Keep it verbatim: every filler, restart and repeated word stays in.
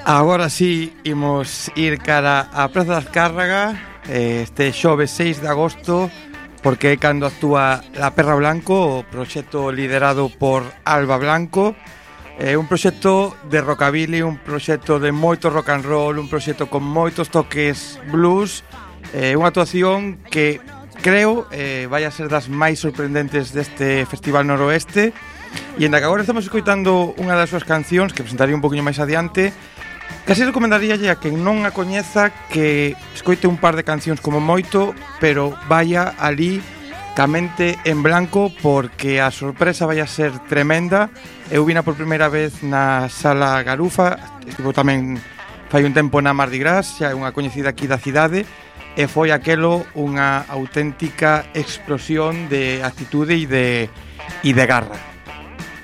Agora sí, imos ir cara á Praza das Cárragas este xoves seis de agosto, porque é cando actúa La Perra Blanco, o proxecto liderado por Alba Blanco. É un proxecto de rockabilly, un proxecto de moito rock and roll, un proxecto con moitos toques blues, é unha actuación que creo eh, vai a ser das máis sorprendentes deste Festival Noroeste. E en que agora estamos escoitando unha das súas cancións, que presentaría un poquinho máis adiante, casi recomendaríalle a quen non a coñeza que escoite un par de cancións como moito, pero vaya ali ca mente en blanco, porque a sorpresa vai a ser tremenda. Eu vina por primeira vez na Sala Garufa, estivo tamén fai un tempo na Mardi Gras, xa é unha coñecida aquí da cidade, e foi aquelo unha auténtica explosión de actitude e de, e de garra.